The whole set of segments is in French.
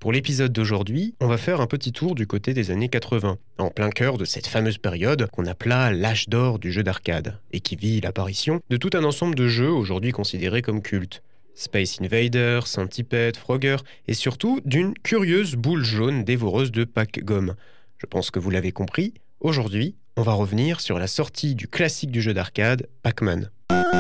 Pour l'épisode d'aujourd'hui, on va faire un petit tour du côté des années 80, en plein cœur de cette fameuse période qu'on appela l'âge d'or du jeu d'arcade, et qui vit l'apparition de tout un ensemble de jeux aujourd'hui considérés comme cultes. Space Invaders, Centipede, Frogger, et surtout d'une curieuse boule jaune dévoreuse de pack-gomme. Je pense que vous l'avez compris, aujourd'hui, on va revenir sur la sortie du classique du jeu d'arcade, Pac-Man.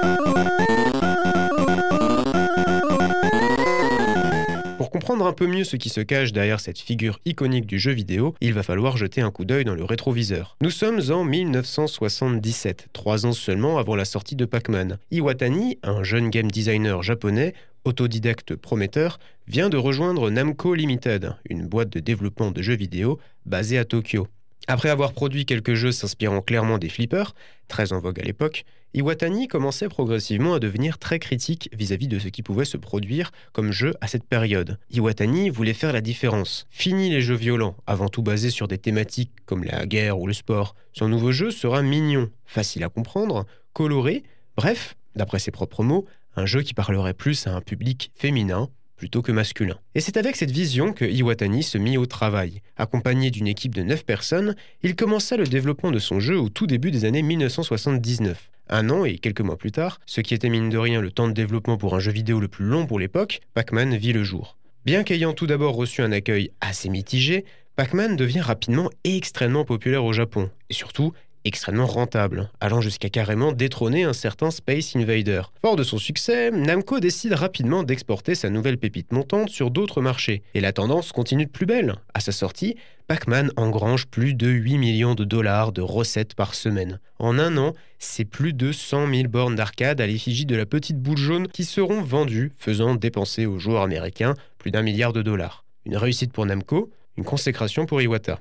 Pour comprendre un peu mieux ce qui se cache derrière cette figure iconique du jeu vidéo, il va falloir jeter un coup d'œil dans le rétroviseur. Nous sommes en 1977, 3 ans seulement avant la sortie de Pac-Man. Iwatani, un jeune game designer japonais, autodidacte prometteur, vient de rejoindre Namco Limited, une boîte de développement de jeux vidéo basée à Tokyo. Après avoir produit quelques jeux s'inspirant clairement des flippers, très en vogue à l'époque, Iwatani commençait progressivement à devenir très critique vis-à-vis de ce qui pouvait se produire comme jeu à cette période. Iwatani voulait faire la différence. Fini les jeux violents, avant tout basés sur des thématiques comme la guerre ou le sport. Son nouveau jeu sera mignon, facile à comprendre, coloré, bref, d'après ses propres mots, un jeu qui parlerait plus à un public féminin plutôt que masculin. Et c'est avec cette vision que Iwatani se mit au travail. Accompagné d'une équipe de 9 personnes, il commença le développement de son jeu au tout début des années 1979. Un an et quelques mois plus tard, ce qui était mine de rien le temps de développement pour un jeu vidéo le plus long pour l'époque, Pac-Man vit le jour. Bien qu'ayant tout d'abord reçu un accueil assez mitigé, Pac-Man devient rapidement extrêmement populaire au Japon, et surtout extrêmement rentable, allant jusqu'à carrément détrôner un certain Space Invader. Fort de son succès, Namco décide rapidement d'exporter sa nouvelle pépite montante sur d'autres marchés, et la tendance continue de plus belle. À sa sortie, Pac-Man engrange plus de 8 millions de dollars de recettes par semaine. En un an, c'est plus de 100 000 bornes d'arcade à l'effigie de la petite boule jaune qui seront vendues, faisant dépenser aux joueurs américains plus d'1 milliard de dollars. Une réussite pour Namco, une consécration pour Iwata.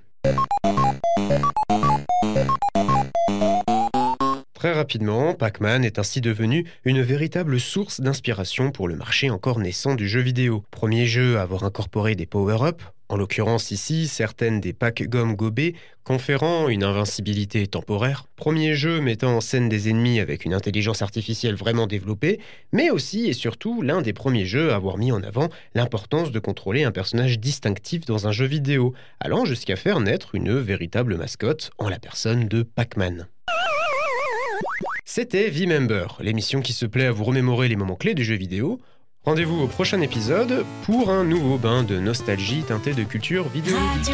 Très rapidement, Pac-Man est ainsi devenu une véritable source d'inspiration pour le marché encore naissant du jeu vidéo. Premier jeu à avoir incorporé des power-ups, en l'occurrence ici certaines des pack-gomme gobées conférant une invincibilité temporaire. Premier jeu mettant en scène des ennemis avec une intelligence artificielle vraiment développée, mais aussi et surtout l'un des premiers jeux à avoir mis en avant l'importance de contrôler un personnage distinctif dans un jeu vidéo, allant jusqu'à faire naître une véritable mascotte en la personne de Pac-Man. C'était V-Member, l'émission qui se plaît à vous remémorer les moments clés du jeu vidéo. Rendez-vous au prochain épisode pour un nouveau bain de nostalgie teinté de culture vidéo.